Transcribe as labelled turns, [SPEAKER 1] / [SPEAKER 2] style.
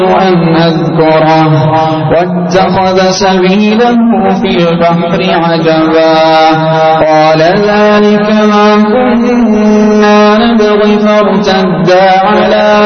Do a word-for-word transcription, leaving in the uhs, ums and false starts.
[SPEAKER 1] أن أذكره واتخذ سبيله في البحر عجبا قال ذلك ما كنا نبغي فارتدا على